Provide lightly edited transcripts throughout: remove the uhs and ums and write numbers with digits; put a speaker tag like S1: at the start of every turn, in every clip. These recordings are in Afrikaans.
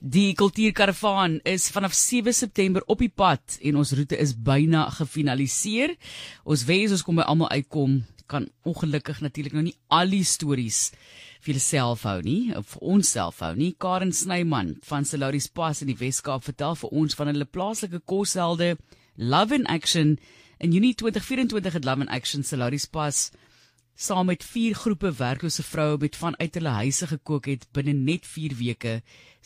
S1: Die kultuurkaravaan is vanaf 7 September op die pad en ons roete is byna gefinaliseer. Ons wens ons kom by almal uitkom. Kan ongelukkig natuurlik nou nie al die stories vir jouself hou nie, of vir ons self hou nie. Karen Snyman van Salaris Pas in die Weskaap vertel vir ons van hulle plaaslike koshelde Love in Action. In Junie 2024 het Love in Action Salaris Pas saam met 4 groepe werklose vroue met vanuit hulle huise gekook het binne net 4 weke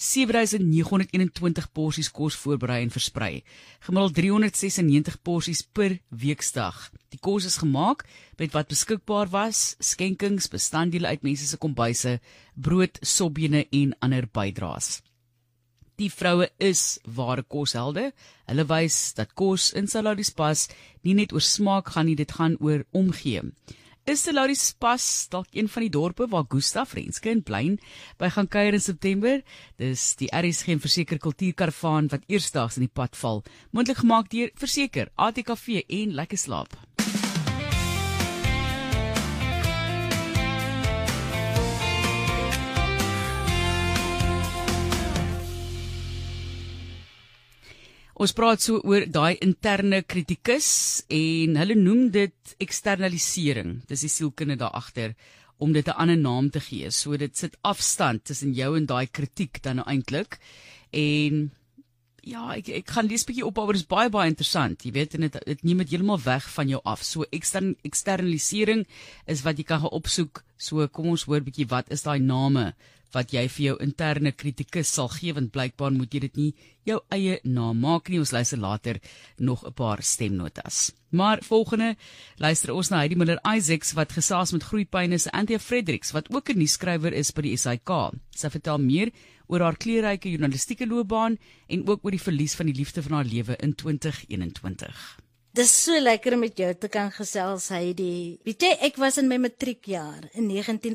S1: 7921 porsies kos voorberei en versprei. Gemiddeld 396 porsies per weeksdag. Die kos is gemaak met wat beskikbaar was, skenkings, bestanddele uit mense se kombuise, brood, sopbene en ander bydraes. Die vroue is ware koshelde. Hulle wys dat kos in Salaris Pas nie net oor smaak gaan nie, dit gaan oor omgee. Is Salaris Pas dalk een van die dorpe waar Gustaf, Renske en Plein by gaan kuier in September? Dis die RSG en Verseker kultuurkaravaan wat eersdaags in die pad val. Moontlik gemaak deur Verseker, ATKV en Lekker Slaap. Ons praat so oor daai interne kritikus en hulle noem dit eksternalisering. Dis die sielkunde daar agter om dit 'n ander naam te gee. So dit sit afstand tussen jou en daai kritiek dan nou eintlik. En ja, ek gaan lees 'n bietjie op oor, is baie interessant. Jy weet, en dit neem dit heeltemal weg van jou af. So eksternalisering is wat jy kan gaan opsoek. So kom ons hoor 'n bietjie wat is daai name wat jy vir jou interne kritikus sal gee, want blykbaar moet jy dit nie jou eie naam maak nie. Ons luister later nog 'n paar stemnotas. Maar volgende luister ons na Heidi Miller-Isaacs wat gesels met Groepyne se Anthea Fredericks, wat ook 'n nuusskrywer is by die SAK. Sy vertel meer oor haar kleurryke journalistieke loopbaan en ook oor die verlies van die liefde van haar lewe in 2021.
S2: Dis so lekker om met jou te kan gesels, Heidi. Weet jy, ek was in my matriekjaar in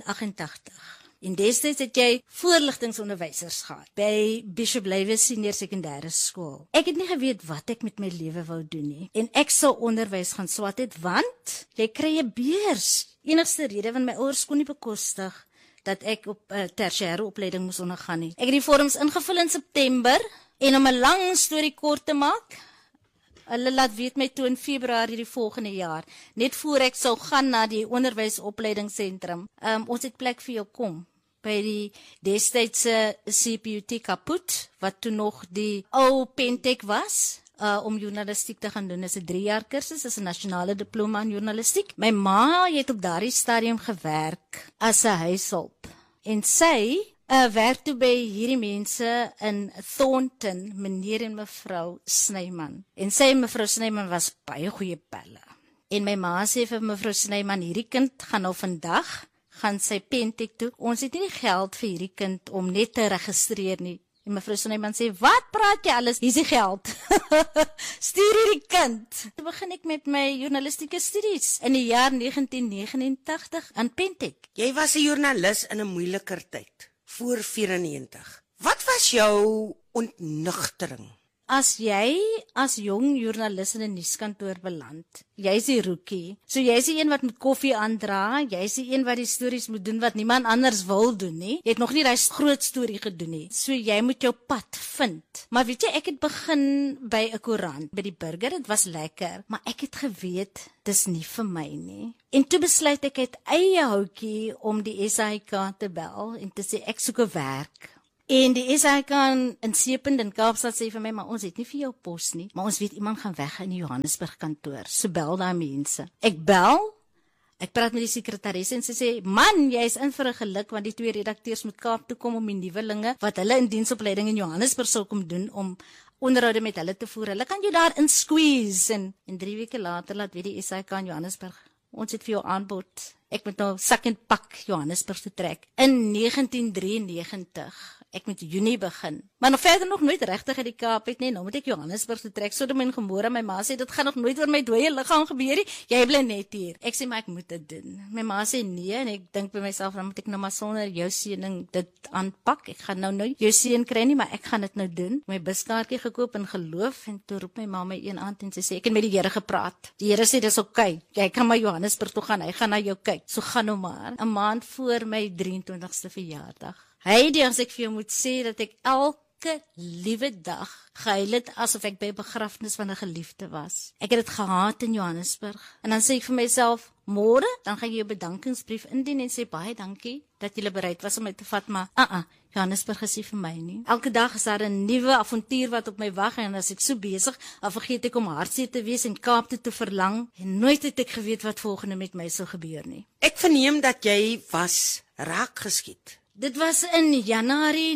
S2: 1988. En destyds het jy voorligtingsonderwysers gehad by Bishop Lywes Senior Sekondêre Skool. Ek het nie geweet wat ek met my lewe wou doen nie. En ek sou onderwys gaan swat het, want jy kry 'n beurs. Enigste rede want my ouers kon nie bekostig dat ek op 'n tersiêre opleiding moes ondergaan nie. Ek het die vorms ingevul in September en om 'n lang storie kort te maak, hulle laat weet my toe in Februarie die volgende jaar, net voor ek sou gaan na die onderwysopleidingsentrum. Ons het plek vir jou kom by die destydse CPUT Kaput, wat toe nog die ou Pentek was, om journalistiek te gaan doen. Dis 'n 3-jaar kursus, is 'n nasionale diploma in journalistiek. My ma het op daardie stadium gewerk as 'n huishulp. En sy werk toe by hierdie mense in Thornton, meneer en mevrou Snyman. En sy en mevrou Snyman was baie goeie pelle. En my ma sê vir mevrou Snyman, hierdie kind gaan nou vandag, gaan sy Pentek toe. Ons het nie die geld vir hierdie kind om net te registreer nie. En mevrou Snyman sê, wat praat jy alles? Hier is die geld. Stuur hierdie kind. Toe begin ek met my journalistieke studies in die jaar 1989 aan Pentek.
S3: Jy was 'n joernalis in 'n moeiliker tyd, voor 94. Wat was jou ontnugtering?
S2: As jy as jong joernalis in 'n nuuskantoor beland, jy's die rookie. So jy's die een wat met koffie aandra, jy's die een wat die stories moet doen wat niemand anders wil doen nie. Jy het nog nie daai groot storie gedoen nie. So jy moet jou pad vind. Maar weet jy, ek het begin by 'n koerant, by die Burger. Dit was lekker, maar ek het geweet dis nie vir my nie. En toe besluit ek uit eie houtjie om die SAIK te bel en te sê ek soek 'n werk. En die SAIK in Seepunt in Kaapstad sê vir my, maar ons het nie vir jou pos nie, maar ons weet iemand gaan weg in die Johannesburg kantoor. So bel daai mense. Ek bel, ek praat met die sekretaresse en sy sê, man, jy is in vir 'n geluk, want die 2 redakteurs moet Kaap toe kom om die nuwelinge wat hulle in diensopleiding in Johannesburg sou kom doen om onderhoude met hulle te voer. Hulle kan jou daar in squeeze. En 3 weke later laat weet die SAIK in Johannesburg, ons het vir jou aanbod. Ek moet nou sak en pak Johannesburg toe trek. In 1993. Ek moet Junie begin. Maar nog verder nog nooit regtig uit die Kaap het nie. Nou moet ek Johannesburg toe trek. So in Gomora, my ma sê, dit gaan nog nooit oor my dooie liggaam gebeur nie. Jy bly net hier. Ek sê, maar ek moet dit doen. My ma sê nee, en ek dink by myself, dan moet ek nou maar sonder jou seëning dit aanpak. Ek gaan nou jou seën kry nie, maar ek gaan dit nou doen. My buskaartjie gekoop in geloof, en toe roep my ma my een aand en sy sê, ek het met die Here gepraat. Die Here sê, dis oukei. Jy kan maar Johannesburg toe gaan, hy gaan na jou kyk. So gaan nou maar. 'n maand voor my 23ste verjaardag. Heidi, as ek vir jou moet sê dat ek elke liewe dag gehuil het asof ek by 'n begrafnis van 'n geliefde was. Ek het dit gehaat in Johannesburg. En dan sê ek vir myself, môre, dan gaan jy 'n bedankingsbrief indien en sê baie dankie dat jy bereid was om my te vat, maar Johannesburg is nie vir my nie. Elke dag is daar 'n nuwe avontuur wat op my wag en as ek so besig, dan vergeet ek om hartseer te wees en Kaap toe te verlang en nooit het ek geweet wat volgende met my sou gebeur nie.
S3: Ek verneem dat jy was raak geskiet.
S2: Dit was in Januarie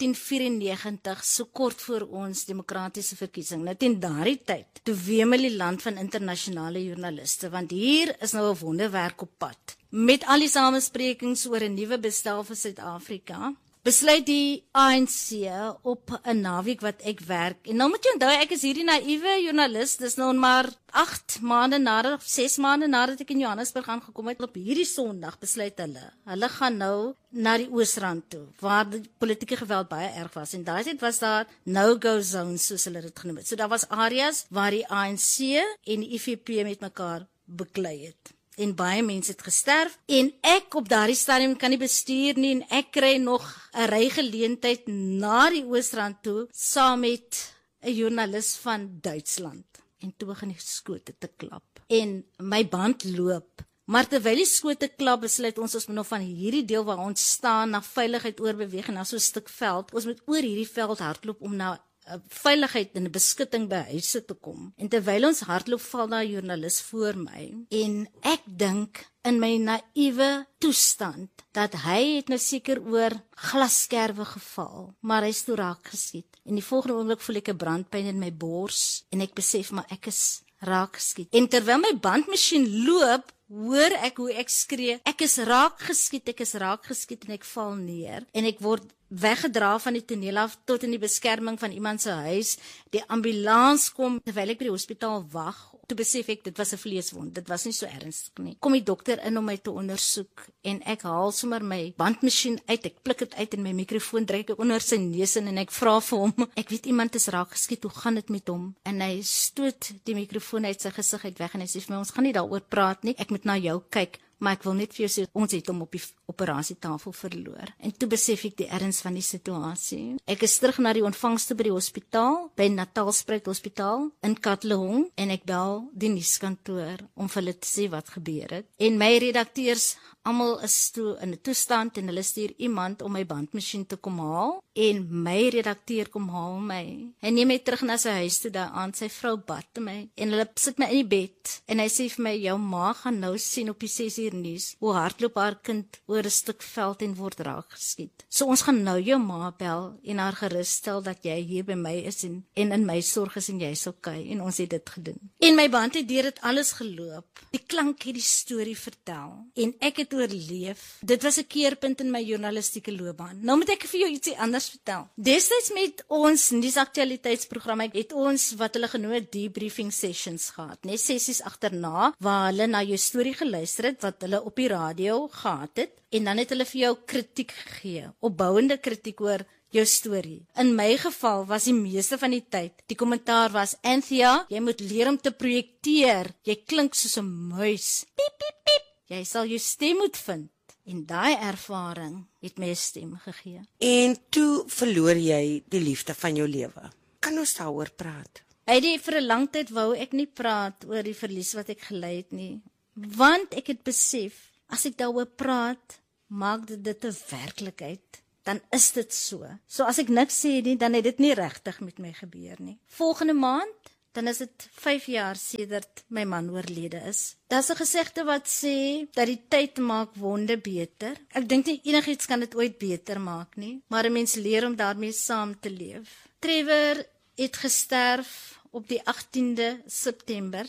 S2: 1994, so kort voor ons demokratiese verkiesing. Nou teen daardie tyd, toe wemel die land van internasionale joernaliste, want hier is nou 'n wonderwerk op pad. Met al die samesprekings oor 'n nuwe bestel vir Suid-Afrika, besluit die ANC op 'n naweek wat ek werk. En nou moet jy onthou, ek is hierdie naïewe joernalis, dis nou maar 8 maande nadat, of 6 maande nadat ek in Johannesburg aangekom het, op hierdie Sondag besluit hulle gaan nou na die Oosrand toe, waar die politieke geweld baie erg was. En daai tyd was daar no-go zones, soos hulle dit genoem het. So daar was areas waar die ANC en die IFP met mekaar beklei het. En baie mense het gesterf, en ek op daardie stadium kan nie bestuur nie, en ek kry nog 'n rygeleentheid na die Oosrand toe, saam met 'n joernalis van Duitsland. En toe begin die skote te klap. En my band loop. Maar terwyl die skote klap, besluit ons moet nog van hierdie deel waar ons staan, na veiligheid oorbeweeg, en na so 'n stuk veld. Ons moet oor hierdie veld hardloop om na veiligheid en 'n beskutting by huise te kom. En terwyl ons hardloop, val daar 'n joernalis voor my, en ek dink in my naïewe toestand dat hy het nou seker oor glasskerwe geval, maar hy is toe raak geskiet. En die volgende oomblik voel ek 'n brandpyn in my bors en ek besef maar ek is raak geskiet. En terwyl my bandmasjien loop, hoor ek hoe ek skree, ek is raak geskiet, en ek val neer en ek word weggedra van die toneel af tot in die beskerming van iemand se huis. Die ambulans kom terwyl ek by die hospitaal wag. Toe besef ek dit was 'n vleeswond, dit was nie so ernstig nie. Kom die dokter in om my te ondersoek en ek haal sommer my bandmasjien uit, ek pluk dit uit en my mikrofoon druk ek onder sy neus in en ek vra vir hom, ek weet iemand is raak geskiet, hoe gaan dit met hom? En hy stoot die mikrofoon uit sy gesig uit weg en hy sê vir my, ons gaan nie daaroor praat nie, ek moet na jou kyk. Maar ek wil net vir jou sê, ons het hom op die operasietafel verloor. En toe besef ek die erns van die situasie. Ek is terug na die ontvangste by die hospitaal, by Natalspruit Hospitaal in Katlehong, en ek bel die nuuskantoor om vir hulle te sê wat gebeur het. En my redakteurs, almal is toe in 'n toestand en hulle stuur iemand om my bandmasjien te kom haal, en my redakteur kom haal my. Hy neem my terug na sy huis toe daaraan, sy vrou bad my, en hulle sit my in die bed, en hy sê vir my, jou ma gaan nou sien op die 6 uur nuus, hoe hardloop haar kind oor 'n stuk veld en word raak geskiet. So ons gaan nou jou ma bel en haar geruststel dat jy hier by my is en in my sorg is en jy's okay, en ons het dit gedoen. En my band het deur dit alles geloop. Die klank het die storie vertel, en ek het oorleef. Dit was 'n keerpunt in my journalistieke loopbaan. Nou moet ek vir jou ietsie anders vertel. Destyds met ons nuusaktualiteitsprogram het ons wat hulle genoem het debriefing sessions gehad, net sessies agterna waar hulle na jou storie geluister het wat hulle op die radio gehad het, en dan het hulle vir jou kritiek gegee, opbouende kritiek oor jou storie. In my geval was die meeste van die tyd, die kommentaar was, Anthea, jy moet leer om te projekteer, jy klink soos 'n muis, piep, piep, piep, jy sal jou stem moet vind. En daai ervaring het my 'n stem gegee.
S3: En toe verloor jy die liefde van jou lewe. Kan ons daaroor praat?
S2: Vir 'n lang tyd wou ek nie praat oor die verlies wat ek gely het nie, want ek het besef, as ek daaroor praat, maak dit 'n werklikheid. Dan is dit so. So as ek niks sê nie, dan het dit nie regtig met my gebeur nie. Volgende maand, dan is dit 5 jaar sedert my man oorlede is. Daar's 'n gesegde wat sê dat die tyd maak wonde beter. Ek dink nie enigiets kan dit ooit beter maak nie, maar 'n mens leer om daarmee saam te leef. Trevor het gesterf op die 18de September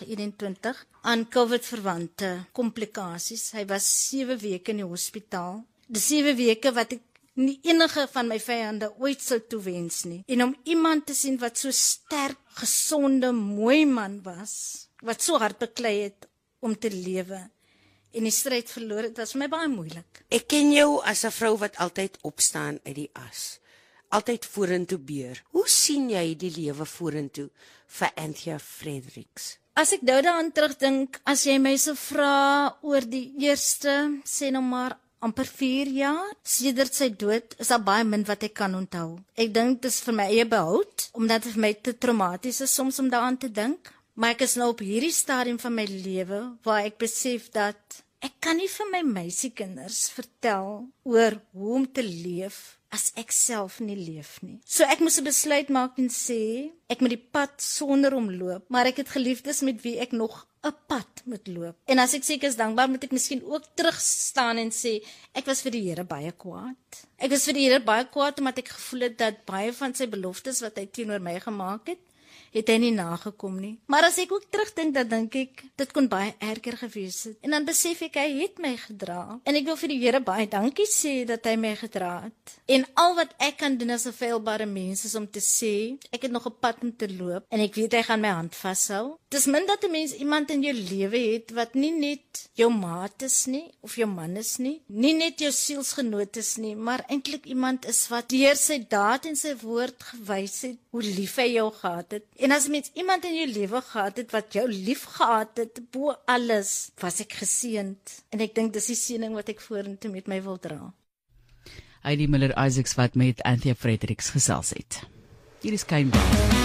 S2: 2021 aan COVID-verwante komplikasies. Hy was 7 weke in die hospitaal. Die 7 weke wat ek nie enige van my vyande ooit sou toewens nie. En om iemand te sien wat so sterk, gesonde, mooi man was, wat so hard beklei het om te lewe en die stryd verloor het, was vir my baie moeilik.
S3: Ek ken jou as 'n vrou wat altyd opstaan uit die as, altyd vorentoe beer. Hoe sien jy die lewe vorentoe vir Anthea Fredericks?
S2: As ek nou daaraan terugdink, as jy my sou vra oor die eerste, sê nou maar amper 4 jaar. Sedert sy dood is daar baie min wat ek kan onthou. Ek dink dit is vir my eie behoud, omdat dit vir my te traumaties is soms om daaraan te dink. Maar ek is nou op hierdie stadium van my lewe waar ek besef dat ek kan nie vir my meisiekinders vertel oor hoe om te leef as ek self nie leef nie. So ek moes 'n besluit maak en sê, ek moet die pad sonder hom loop, maar ek het geliefdes met wie ek nog 'n pad moet loop. En as ek sê ek is dankbaar, moet ek miskien ook terug staan en sê, ek was vir die Here baie kwaad. Ek was vir die Here baie kwaad omdat ek gevoel het dat baie van sy beloftes wat hy teenoor my gemaak het hy nie nagekom nie. Maar as ek ook terugdink, dan dink ek, dit kon baie erger gewees het. En dan besef ek, hy het my gedra. En ek wil vir die Here baie dankie sê dat hy my gedra het. En al wat ek kan doen as 'n feilbare mens is om te sê, ek het nog 'n pad om te loop en ek weet hy gaan my hand vashou. Dis min dat 'n mens iemand in jou lewe het wat nie net jou maat is nie, of jou man is nie net jou sielsgenoot is nie, maar eintlik iemand is wat deur sy daad en sy woord gewys het hoe lief hy jou gehad het. En as mens iemand in jou lewe gehad het wat jou lief gehad het, bo alles, was ek geseënd. En ek dink dis die seëning wat ek vorentoe met my wil dra.
S1: Heidi Miller Isaacs wat met Anthea Fredericks gesels het. Hier is Kynbaan.